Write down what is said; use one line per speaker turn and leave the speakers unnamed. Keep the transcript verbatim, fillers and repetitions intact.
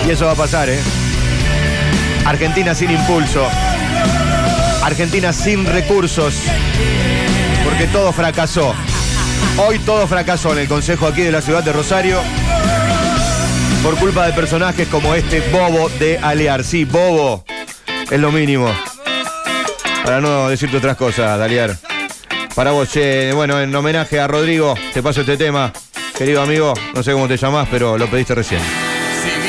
Y eso va a pasar, ¿eh? Argentina sin impulso. Argentina sin recursos. Porque todo fracasó. Hoy todo fracasó en el Consejo aquí de la ciudad de Rosario. Por culpa de personajes como este bobo de Alear. Sí, bobo. Es lo mínimo. Para no decirte otras cosas, Daliar. Para vos, che, bueno, en homenaje a Rodrigo, te paso este tema. Querido amigo, no sé cómo te llamás, pero lo pediste recién.